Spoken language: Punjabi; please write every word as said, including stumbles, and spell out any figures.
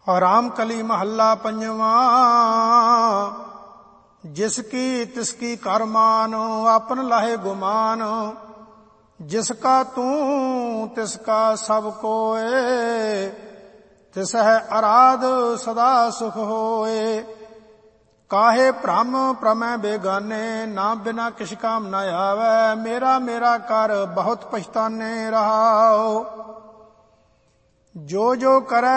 ਰਾਮ ਕਲੀ ਮਹੱਲਾ ਪੰਜਵਾਂ। ਜਿਸ ਕੀ ਤਿਸ ਕੀ ਕਰ ਮਾਨ, ਆਪਨ ਲਾਹੇ ਗੁਮਾਨ। ਜਿਸ ਕਾ ਤੂੰ ਤਿਸ ਕਾ ਸਭ ਕੋਏ, ਤਿਸ ਹੈ ਅਰਾਧ ਸਦਾ ਸੁਖ ਹੋਏ। ਕਾਹੇ ਭ੍ਰਮ ਪ੍ਰਮੈ ਬੇਗਾਨੇ, ਨਾ ਬਿਨਾ ਕਿਛ ਕਾਮ ਨ ਆਵੈ। ਮੇਰਾ ਮੇਰਾ ਕਰ ਬਹੁਤ ਪਛਤਾਨੇ ਰਹਾਉ। ਜੋ ਜੋ ਕਰੈ